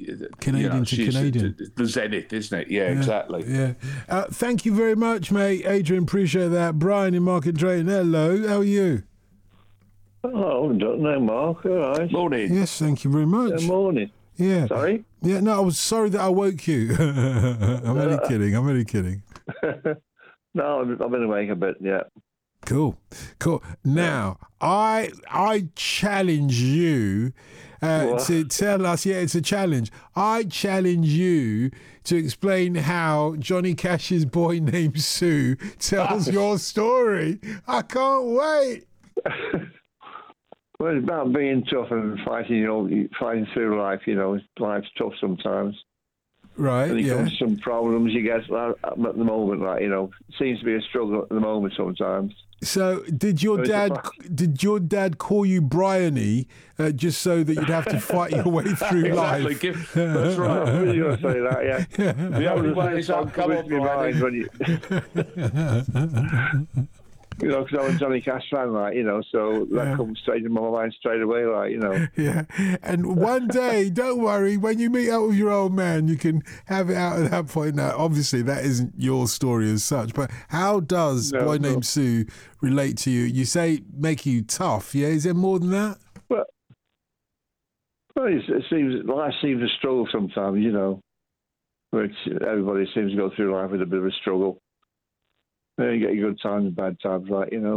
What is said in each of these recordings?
Canadian to Canadian. The zenith, isn't it? Yeah, exactly. Yeah. Thank you very much, mate. Adrian, appreciate that. Brian in Market Drayton, hello. How are you? Oh, don't know, Mark. All right. Morning. Yes, thank you very much. Good morning. Yeah. Sorry? Yeah, no, I was sorry that I woke you. I'm only kidding. No, I've been awake a bit, yeah. Cool. Now, I challenge you to tell us, it's a challenge. I challenge you to explain how Johnny Cash's Boy Named Sue tells your story. I can't wait. Well, it's about being tough and fighting, fighting through life, Life's tough sometimes. Right, and you come to some problems you get at the moment, it seems to be a struggle at the moment sometimes. So did your dad call you Bryony just so that you'd have to fight your way through life? That's right. I'm really going to say that, yeah. The only way is I'll come on, Bryony. Because I'm a Johnny Cash fan, so that comes straight in my mind straight away, Yeah, and one day, don't worry, when you meet up with your old man, you can have it out at that point. Now, obviously, that isn't your story as such, but how does Boy Named Sue relate to you? You say make you tough, yeah? Is there more than that? Well, life seems a struggle sometimes, which everybody seems to go through life with a bit of a struggle. You get your good times and bad times, but I don't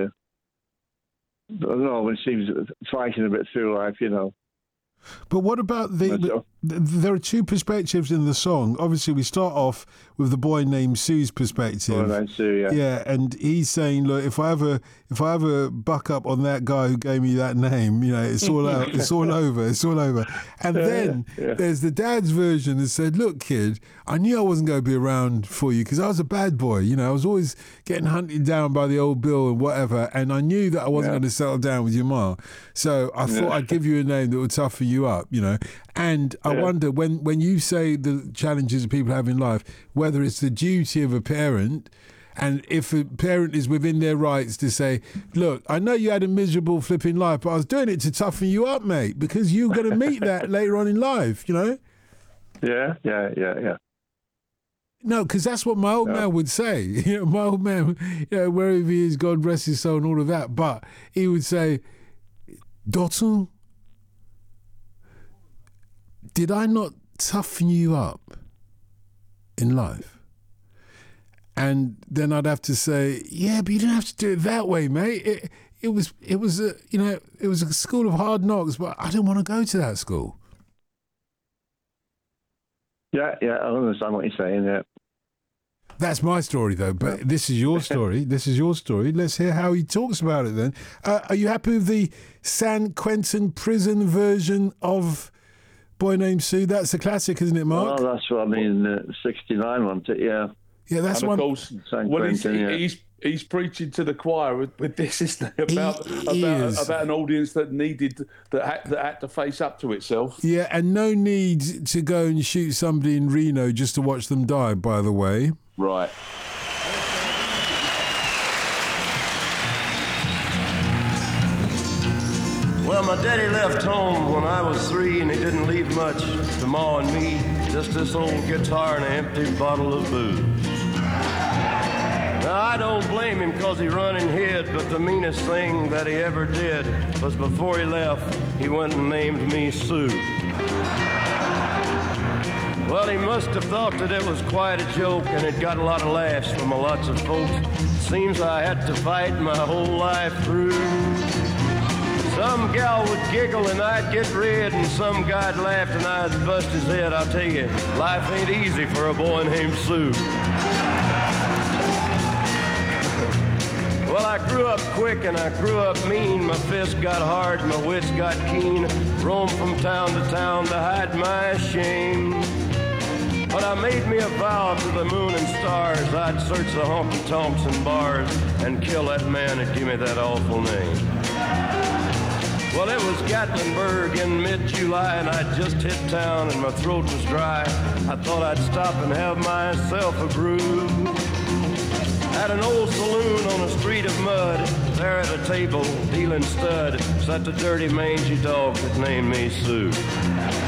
know, it seems fighting a bit through life, But what about there are two perspectives in the song. Obviously, we start off with the Boy Named Sue's perspective. Boy Named Sue, yeah. Yeah, and he's saying, look, if I ever buck up on that guy who gave me that name, it's all out, it's all over. And then there's the dad's version that said, look, kid, I knew I wasn't going to be around for you because I was a bad boy. I was always getting hunted down by the old Bill and whatever, and I knew that I wasn't going to settle down with your ma. So I thought I'd give you a name that would toughen you up, And I wonder, when you say the challenges that people have in life, whether it's the duty of a parent, and if a parent is within their rights to say, look, I know you had a miserable flipping life, but I was doing it to toughen you up, mate, because you're going to meet that later on in life, Yeah. No, because that's what my old man would say. My old man, wherever he is, God rest his soul and all of that. But he would say, Dotun, did I not toughen you up in life? And then I'd have to say, yeah, but you didn't have to do it that way, mate. It was a school of hard knocks, but I didn't want to go to that school. Yeah, I understand what you're saying, yeah. That's my story, though, but this is your story. Let's hear how he talks about it, then. Are you happy with the San Quentin prison version of Boy Named Sue? That's a classic, isn't it, Mark? Well, that's what I mean, 69, wasn't it? Yeah. Yeah, that's and one. Of course, he's preaching to the choir with this, isn't he? About an audience that had to face up to itself. Yeah, and no need to go and shoot somebody in Reno just to watch them die, by the way. Right. Well, my daddy left home when I was 3, and he didn't leave much to Ma and me. Just this old guitar and an empty bottle of booze. Now, I don't blame him 'cause he run and hid, but the meanest thing that he ever did was before he left, he went and named me Sue. Well, he must have thought that it was quite a joke, and it got a lot of laughs from lots of folks. Seems I had to fight my whole life through. Some gal would giggle and I'd get red, and some guy'd laugh and I'd bust his head. I'll tell you, life ain't easy for a boy named Sue. Well, I grew up quick and I grew up mean. My fists got hard, my wits got keen. Roamed from town to town to hide my shame. But I made me a vow to the moon and stars, I'd search the honky-tonks and bars and kill that man that gave me that awful name. Well, it was Gatlinburg in mid-July, and I'd just hit town and my throat was dry. I thought I'd stop and have myself a brew. At an old saloon on a street of mud, there at a table, dealing stud, sat the dirty, mangy dog that named me Sue.